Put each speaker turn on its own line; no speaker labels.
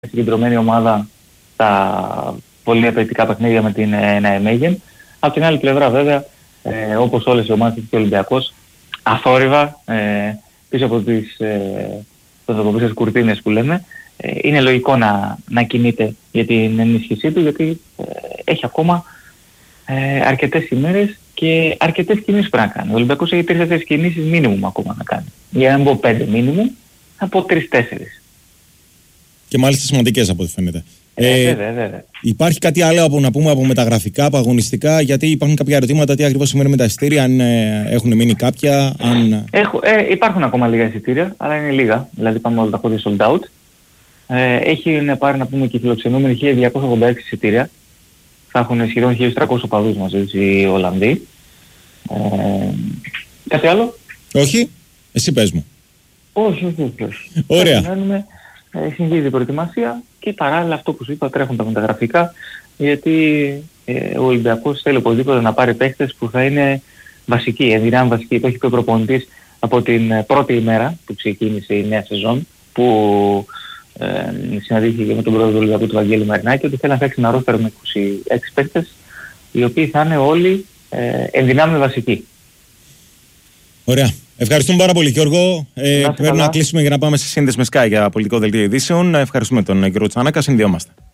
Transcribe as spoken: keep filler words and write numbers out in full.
συγκεντρωμένη ομάδα στα πολύ απαιτητικά παιχνίδια με την Ναϊμέγεν. Από την άλλη πλευρά βέβαια, ε, όπως όλες οι ομάδες και ο Ολυμπιακός, αθόρυβα ε, πίσω από τις ε, κουρτίνες που λέμε, ε, είναι λογικό να, να κινείται για την ενίσχυσή του, γιατί ε, έχει ακόμα ε, αρκετές ημέρες και αρκετές κινήσεις που να κάνει. Ο Ολυμπιακός έχει τρεις-τέσσερις κινήσεις μίνιμουμ ακόμα να κάνει. Για να μην πω πέντε μίνιμουμ, θα πω τρεις-τέσσερις.
Και μάλιστα σημαντικές από ό,τι φαίνεται.
Ε, ε, βέβαια, βέβαια.
Υπάρχει κάτι άλλο από, να πούμε, από μεταγραφικά, από αγωνιστικά, γιατί υπάρχουν κάποια ερωτήματα τι ακριβώς σημαίνει με τα εισιτήρια, αν ε, έχουν μείνει κάποια, αν...
Έχω, ε, υπάρχουν ακόμα λίγα εισιτήρια, αλλά είναι λίγα, δηλαδή πάμε όλα τα πόδια sold out. Ε, έχει πάρει να πούμε και οι φιλοξενούμενοι χίλια διακόσια ογδόντα έξι εισιτήρια, θα έχουν σχεδόν χίλιους τριακόσιους οπαδούς μαζί οι Ολλανδοί. Ε, κάτι άλλο?
Όχι, εσύ πες μου.
Όχι, όχι, όχι. όχι.
Ωραία.
Περιμένουμε, ε, συνεχίζει η προετοιμασία και παράλληλα αυτό που σου είπα, τρέχουν τα μεταγραφικά, γιατί ε, ο Ολυμπιακός θέλει οπωσδήποτε να πάρει παίχτες που θα είναι βασικοί, ενδυνάμει βασικοί. Το έχει πει ο προπονητής από την πρώτη ημέρα που ξεκίνησε η νέα σεζόν, που ε, συναντήθηκε με τον πρόεδρο του Ολυμπιακού του Βαγγέλη Μαρινάκη, ότι θέλει να φτιάξει ένα ρόστερ με είκοσι έξι παίχτες, οι οποίοι θα είναι όλοι ε, ενδυνάμει βασικοί.
Ωραία. Ευχαριστούμε πάρα πολύ, Γιώργο. Ε, πρέπει
καλά.
να κλείσουμε για να πάμε σε σύνδεση με Sky για πολιτικό δελτίο ειδήσεων. Ευχαριστούμε τον κύριο Τσάνακα. Συνδυόμαστε.